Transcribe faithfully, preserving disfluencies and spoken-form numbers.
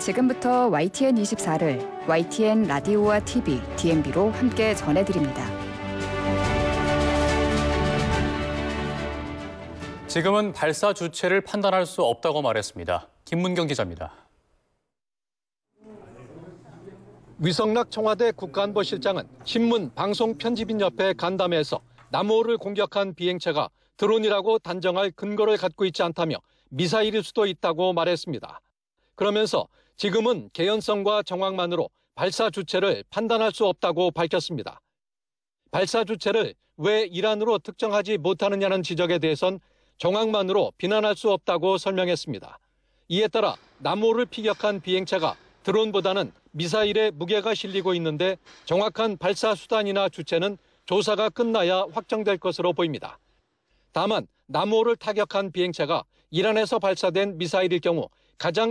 지금부터 와이티엔 이십사를 와이티엔 라디오와 티비, 디엠비로 함께 전해드립니다. 지금은 발사 주체를 판단할 수 없다고 말했습니다. 김문경 기자입니다. 위성락 청와대 국가안보실장은 신문 방송편집인협회 간담회에서 남호를 공격한 비행체가 드론이라고 단정할 근거를 갖고 있지 않다며 미사일일 수도 있다고 말했습니다. 그러면서 지금은 개연성과 정확만으로 발사 주체를 판단할 수 없다고 밝혔습니다. 발사 주체를 왜 이란으로 특정하지 못하느냐는 지적에 대해선 정확만으로 비난할 수 없다고 설명했습니다. 이에 따라 남호를 피격한 비행체가 드론보다는 미사일에 무게가 실리고 있는데 정확한 발사 수단이나 주체는 조사가 끝나야 확정될 것으로 보입니다. 다만 남호를 타격한 비행체가 이란에서 발사된 미사일일 경우 가장